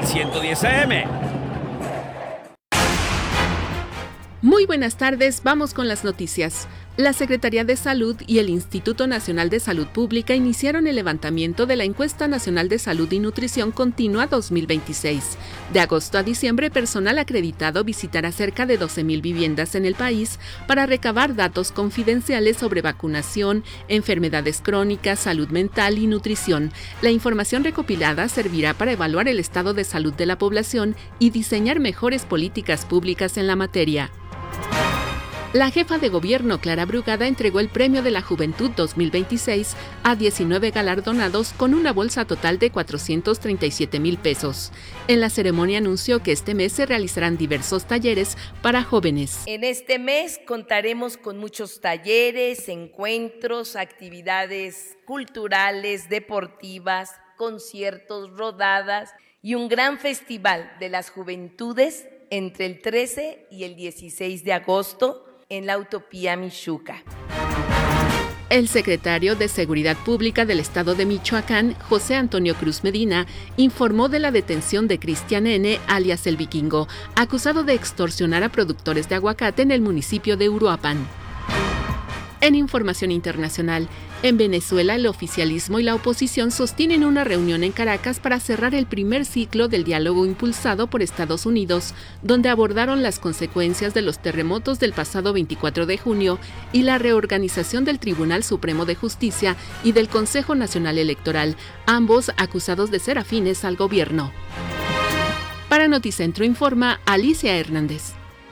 1110 AM. Muy buenas tardes, vamos con las noticias. La Secretaría de Salud y el Instituto Nacional de Salud Pública iniciaron el levantamiento de la Encuesta Nacional de Salud y Nutrición Continua 2026. De agosto a diciembre, personal acreditado visitará cerca de 12,000 viviendas en el país para recabar datos confidenciales sobre vacunación, enfermedades crónicas, salud mental y nutrición. La información recopilada servirá para evaluar el estado de salud de la población y diseñar mejores políticas públicas en la materia. La jefa de gobierno, Clara Brugada, entregó el Premio de la Juventud 2026 a 19 galardonados con una bolsa total de 437,000 pesos. En la ceremonia anunció que este mes se realizarán diversos talleres para jóvenes. En este mes contaremos con muchos talleres, encuentros, actividades culturales, deportivas, conciertos, rodadas y un gran festival de las juventudes entre el 13 y el 16 de agosto en la Utopía Mixhuca. El secretario de Seguridad Pública del Estado de Michoacán, José Antonio Cruz Medina, informó de la detención de Cristian N., alias El Vikingo, acusado de extorsionar a productores de aguacate en el municipio de Uruapan. En información internacional, en Venezuela el oficialismo y la oposición sostienen una reunión en Caracas para cerrar el primer ciclo del diálogo impulsado por Estados Unidos, donde abordaron las consecuencias de los terremotos del pasado 24 de junio y la reorganización del Tribunal Supremo de Justicia y del Consejo Nacional Electoral, ambos acusados de ser afines al gobierno. Para Noticentro informa Alicia Hernández.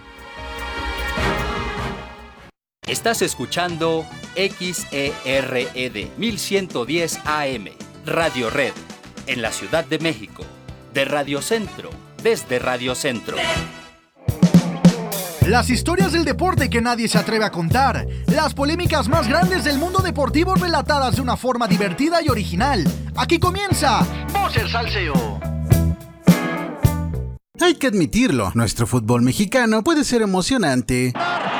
Estás escuchando XERED 1110 AM, Radio Red, en la Ciudad de México, de Radio Centro, desde Radio Centro. Las historias del deporte que nadie se atreve a contar, las polémicas más grandes del mundo deportivo relatadas de una forma divertida y original. Aquí comienza Voz el Salseo. Hay que admitirlo, nuestro fútbol mexicano puede ser emocionante.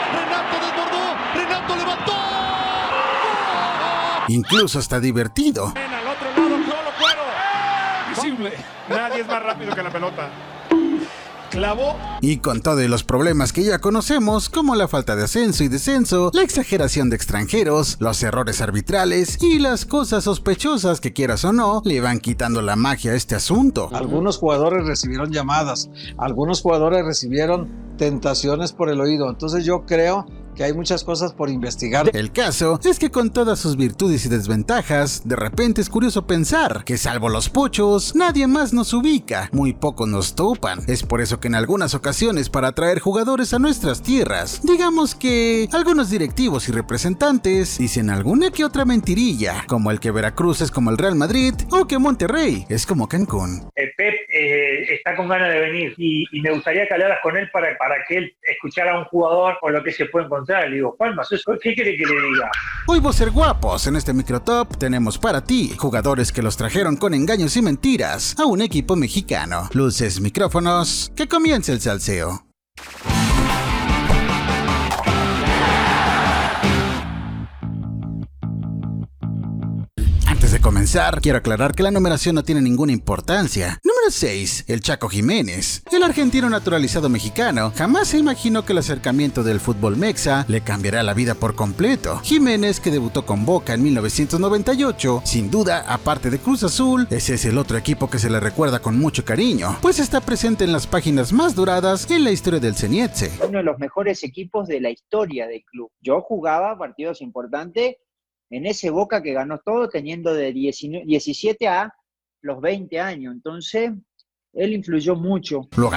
Incluso hasta divertido. Al otro lado, solo Cuero. Visible. Nadie es más rápido que la pelota. Clavó. Y con todos los problemas que ya conocemos, como la falta de ascenso y descenso, la exageración de extranjeros, los errores arbitrales y las cosas sospechosas que quieras o no, le van quitando la magia a este asunto. Algunos jugadores recibieron llamadas, algunos jugadores recibieron tentaciones por el oído. Entonces yo creo que hay muchas cosas por investigar. El caso es que con todas sus virtudes y desventajas, de repente es curioso pensar que salvo los pochos, nadie más nos ubica, muy pocos nos topan. Es por eso que en algunas ocasiones para atraer jugadores a nuestras tierras, digamos que algunos directivos y representantes dicen alguna que otra mentirilla, como el que Veracruz es como el Real Madrid o que Monterrey es como Cancún. Pep está con ganas de venir y me gustaría que hablaras con él para que él escuchara a un jugador con lo que se puede encontrar. Le digo, Juanma, ¿qué quiere que le diga? Hoy vos ser guapos, en este microtop tenemos para ti jugadores que los trajeron con engaños y mentiras a un equipo mexicano. Luces, micrófonos, que comience el salseo. Antes de comenzar, quiero aclarar que la numeración no tiene ninguna importancia. Número 6. El Chaco Jiménez. El argentino naturalizado mexicano jamás se imaginó que el acercamiento del fútbol mexa le cambiará la vida por completo. Jiménez, que debutó con Boca en 1998, sin duda, aparte de Cruz Azul, ese es el otro equipo que se le recuerda con mucho cariño, pues está presente en las páginas más doradas en la historia del Cenietze. Uno de los mejores equipos de la historia del club. Yo jugaba partidos importantes en ese Boca que ganó todo teniendo de 17 a los 20 años. Entonces, él influyó mucho.